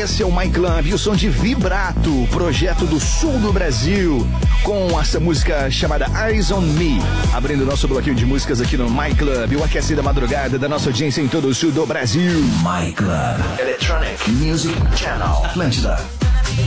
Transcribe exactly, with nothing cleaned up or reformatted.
esse é o My Club, e o som de Vibrato, projeto do sul do Brasil, com essa música chamada Eyes on Me, abrindo nosso bloquinho de músicas aqui no My Club, o aquecido da madrugada da nossa audiência em todo o sul do Brasil. My Club Electronic Music Channel Atlântida.